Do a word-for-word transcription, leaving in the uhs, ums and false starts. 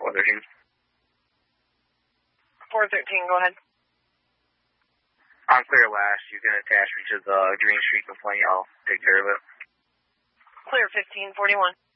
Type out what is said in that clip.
four thirteen. four thirteen, go ahead. On clear last, you can attach me to the Green Street complaint. I'll take care of it. Clear fifteen forty-one.